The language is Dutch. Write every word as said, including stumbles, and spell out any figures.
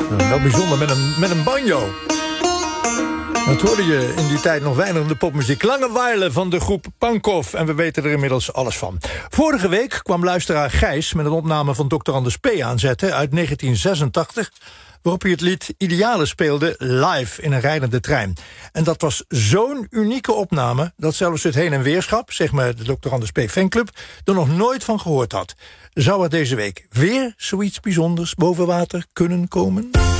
Nou, wel bijzonder met een, met een banjo. Dat hoorde je in die tijd nog weinig in de popmuziek. Langeweile van de groep Pankow. En we weten er inmiddels alles van. Vorige week kwam luisteraar Gijs met een opname van dokter Anders P. aanzetten uit negentien zesentachtig... waarop hij het lied Ideale speelde live in een rijdende trein. En dat was zo'n unieke opname dat zelfs het heen- en weerschap, zeg maar de dokter Anders P. fanclub, er nog nooit van gehoord had. Zou er deze week weer zoiets bijzonders boven water kunnen komen?